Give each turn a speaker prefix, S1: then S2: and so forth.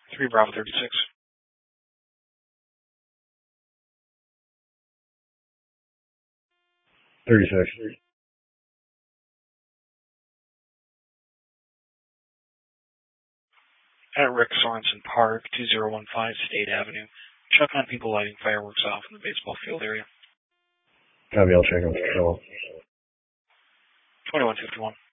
S1: 3 Bravo 36.
S2: 36.
S1: At Rick Sorensen Park, 2015 State Avenue. Check on people lighting fireworks off in the baseball field area.
S2: Copy, I'll check on control.
S1: 2151.